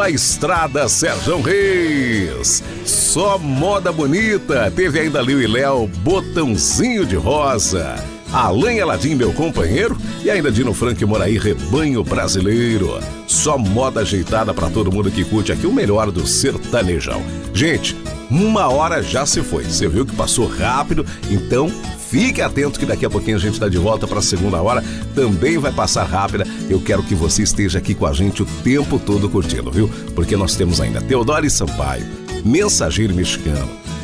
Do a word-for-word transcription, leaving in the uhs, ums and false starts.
na Estrada Sérgio Reis. Só moda bonita. Teve ainda Liu e Léo, Botãozinho de Rosa. Alain Aladim, Meu Companheiro, e ainda Dino Franco e Moraí, Rebanho Brasileiro. Só moda ajeitada pra todo mundo que curte aqui o melhor do sertanejão. Gente, uma hora já se foi. Você viu que passou rápido, então fique atento que daqui a pouquinho a gente tá de volta pra segunda hora. Também vai passar rápida. Eu quero que você esteja aqui com a gente o tempo todo curtindo, viu? Porque nós temos ainda Teodoro Sampaio, Mensageiro Mexicano,